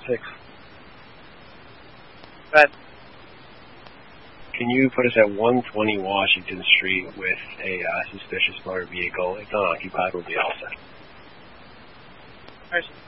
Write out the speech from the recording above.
6. But can you put us at 120 Washington Street with a suspicious motor vehicle? If unoccupied, we'll be all set. Alright.